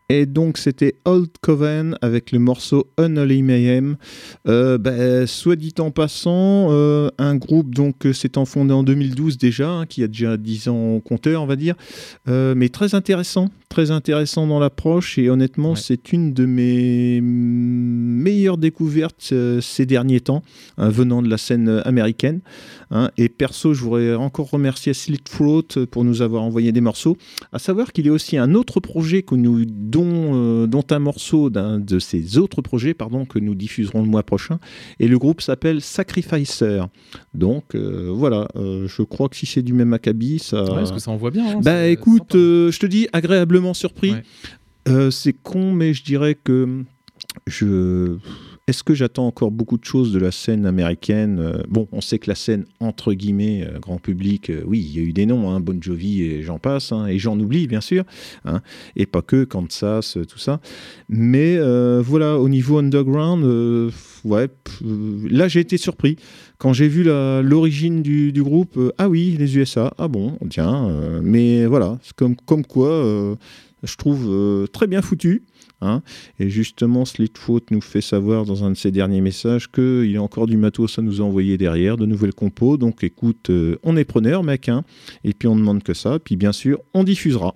Et donc c'était Old Coven avec le morceau Unholy Mayhem. Soit dit en passant, un groupe donc s'étant fondé en 2012 déjà, qui a déjà 10 ans au compteur on va dire, mais très intéressant dans l'approche et honnêtement c'est une de mes meilleures découvertes ces derniers temps, venant de la scène américaine. Et perso je voudrais encore remercier Slit Throat pour nous avoir envoyé des morceaux, à savoir qu'il y a aussi un autre projet dont un morceau d'un de ces autres projets que nous diffuserons le mois prochain, et le groupe s'appelle Sacrificer. Donc voilà, je crois que si c'est du même acabit, ça... Ouais, parce que ça envoie bien. Écoute, je te dis, agréablement surpris. Ouais. C'est con, mais je dirais que est-ce que j'attends encore beaucoup de choses de la scène américaine ? Bon, on sait que la scène, entre guillemets, grand public, oui, il y a eu des noms, Bon Jovi et j'en passe, et j'en oublie, bien sûr, et pas que, Kansas, tout ça. Mais voilà, au niveau underground, là, j'ai été surpris. Quand j'ai vu l'origine du groupe, ah oui, les USA, ah bon, tiens, mais voilà, c'est comme quoi, je trouve très bien foutu. Et justement, Slitfoot nous fait savoir dans un de ses derniers messages qu'il y a encore du matos à nous envoyer derrière, de nouvelles compos. Donc écoute, on est preneur, mec, et puis on ne demande que ça. Puis bien sûr, on diffusera.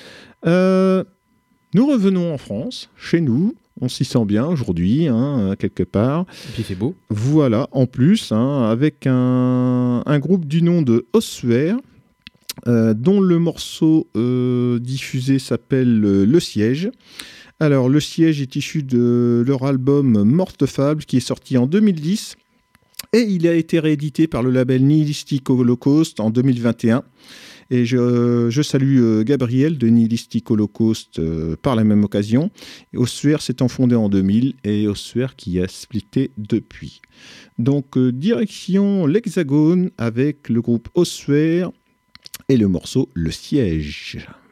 Nous revenons en France, chez nous. On s'y sent bien aujourd'hui, quelque part. Et puis il fait beau. Voilà, en plus, avec un groupe du nom de Ossuaire, dont le morceau diffusé s'appelle Le Siège. Alors, Le Siège est issu de leur album Morte Fable, qui est sorti en 2010, et il a été réédité par le label Nihilistic Holocaust en 2021. Et je salue Gabriel de Nihilistic Holocaust par la même occasion. Ossuaire s'étant fondé en 2000, et Ossuaire qui a splitté depuis. Donc, direction l'Hexagone avec le groupe Ossuaire et le morceau Le Siège.